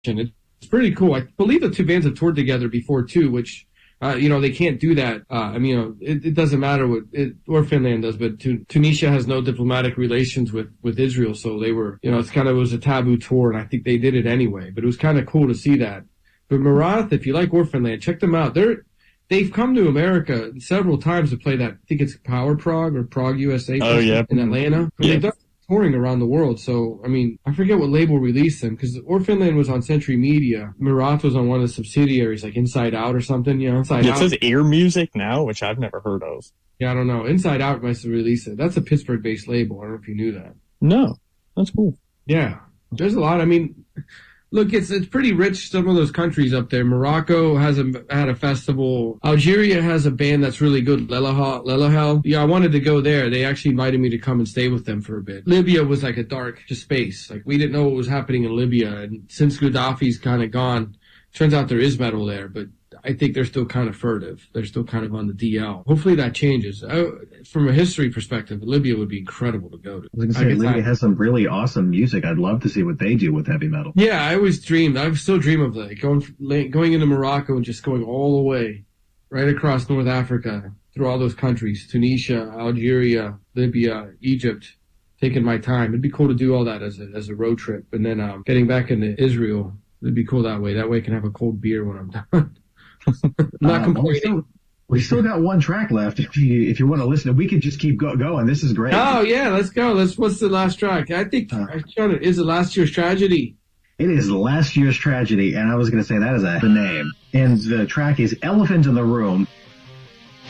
It's pretty cool. I believe the two bands have toured together before too, which, they can't do that. It doesn't matter or Finland does, but Tunisia has no diplomatic relations with Israel. So they were, it was a taboo tour, and I think they did it anyway, but it was kind of cool to see that. But Marath, if you like Orphanland, check them out. They've come to America several times to play that. I think it's Power Prague or Prague USA in Atlanta. But they've done touring around the world. So, I forget what label released them, because Orphanland was on Century Media. Marath was on one of the subsidiaries, like Inside Out or something, Inside Out. It says Air Music now, which I've never heard of. Yeah, I don't know. Inside Out must have released it. That's a Pittsburgh-based label. I don't know if you knew that. No. That's cool. Yeah. There's a lot. Look, it's pretty rich, some of those countries up there. Morocco had a festival. Algeria has a band that's really good, Lelahel. Yeah, I wanted to go there. They actually invited me to come and stay with them for a bit. Libya was like a dark space. Like, we didn't know what was happening in Libya. And since Gaddafi's kind of gone, turns out there is metal there, but I think they're still kind of furtive. They're still kind of on the DL. Hopefully that changes. From a history perspective, Libya would be incredible to go to. I was going to say, Libya has some really awesome music. I'd love to see what they do with heavy metal. Yeah, I still dream of that. Going into Morocco and just going all the way right across North Africa through all those countries, Tunisia, Algeria, Libya, Egypt, taking my time. It'd be cool to do all that as a road trip. And then getting back into Israel, it'd be cool that way. That way I can have a cold beer when I'm done. Not complaining. We still got one track left. If you want to listen, we could just keep going. This is great. Oh yeah, let's go. What's the last track? I think is it Last Year's Tragedy? It is Last Year's Tragedy, and I was going to say that is the name. And the track is Elephant in the Room.